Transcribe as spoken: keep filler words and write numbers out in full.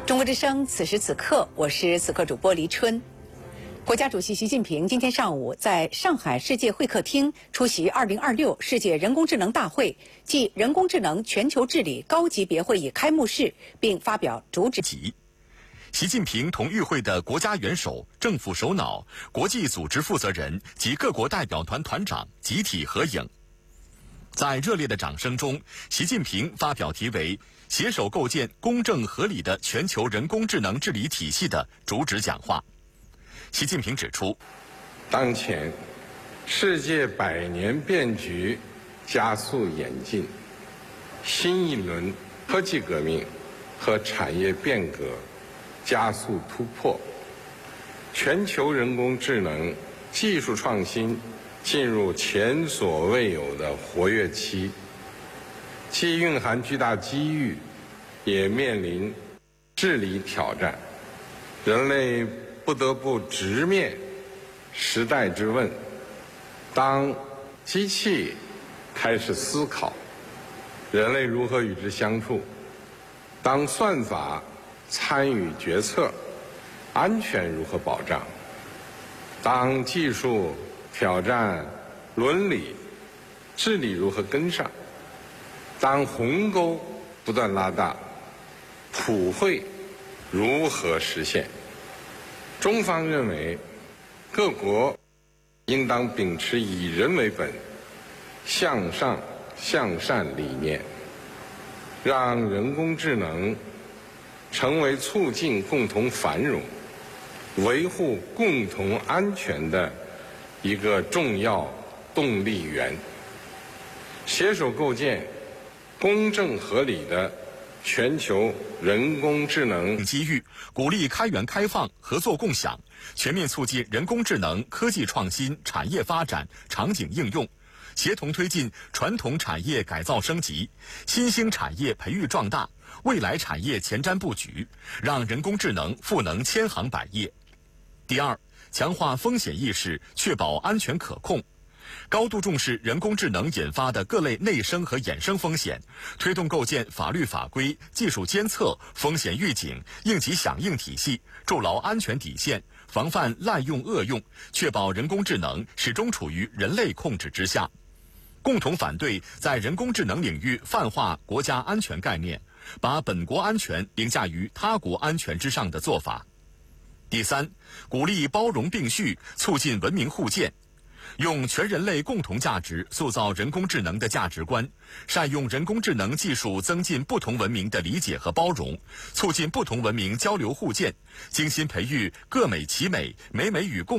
中国之声，此时此刻，我是此刻主播黎春。国家主席习近平今天上午在上海世界会客厅出席二零二六世界人工智能大会暨人工智能全球治理高级别会议开幕式，并发表主旨。 习近平同与会的国家元首、政府首脑、国际组织负责人及各国代表团团长集体合影。在热烈的掌声中，习近平发表题为“携手构建公正合理的全球人工智能治理体系”的主旨讲话。习近平指出， 当前世界百年变局加速演进，新一轮科技革命和产业变革加速突破，全球人工智能技术创新进入前所未有的活跃期，既蕴含巨大机遇，也面临治理挑战。人类不得不直面时代之问：当机器开始思考，人类如何与之相处？当算法参与决策，安全如何保障？当技术挑战伦理，治理如何跟上？当鸿沟不断拉大，普惠如何实现？中方认为，各国应当秉持以人为本、向上向善理念，让人工智能成为促进共同繁荣、维护共同安全的一个重要动力源，携手构建公正合理的全球人工智能机遇，鼓励开源开放、合作共享，全面促进人工智能科技创新、产业发展、场景应用，协同推进传统产业改造升级、新兴产业培育壮大、未来产业前瞻布局，让人工智能赋能千行百业。第二，强化风险意识，确保安全可控。高度重视人工智能引发的各类内生和衍生风险，推动构建法律法规、技术监测、风险预警、应急响应体系，筑牢安全底线，防范滥用恶用，确保人工智能始终处于人类控制之下。共同反对在人工智能领域泛化国家安全概念，把本国安全凌驾于他国安全之上的做法。第三，鼓励包容并蓄，促进文明互鉴，用全人类共同价值塑造人工智能的价值观，善用人工智能技术增进不同文明的理解和包容，促进不同文明交流互鉴，精心培育各美其美、美美与共